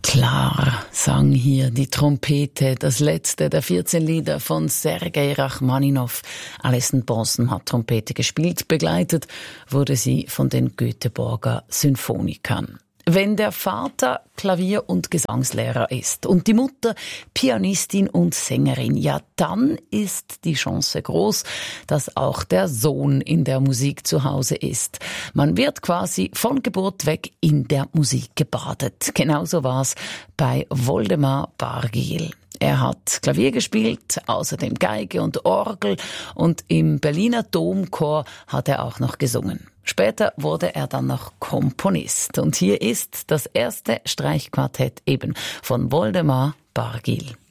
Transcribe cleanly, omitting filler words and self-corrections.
Klar, sang hier die Trompete, das letzte der 14 Lieder von Sergei Rachmaninow. Alison Bonson hat Trompete gespielt, begleitet wurde sie von den Göteborger Symphonikern. Wenn der Vater Klavier- und Gesangslehrer ist und die Mutter Pianistin und Sängerin, ja, dann ist die Chance groß, dass auch der Sohn in der Musik zu Hause ist. Man wird quasi von Geburt weg in der Musik gebadet. Genauso war's bei Woldemar Bargil. Er hat Klavier gespielt, außerdem Geige und Orgel, und im Berliner Domchor hat er auch noch gesungen. Später wurde er dann noch Komponist. Und hier ist das erste Streichquartett eben von Woldemar Bargil.